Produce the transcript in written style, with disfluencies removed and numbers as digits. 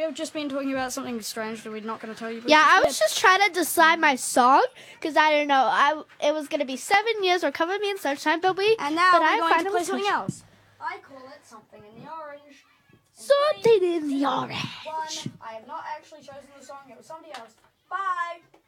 have just been talking about something strange that we're not going to tell you. Yeah, I was just trying to decide my song because I don't know. It was going to be 7 years or Cover Me in Sunshine, but And now we're going to play something else. I call it Something in the Orange. Something in the Orange. I have not actually chosen the song. It was somebody else. Bye.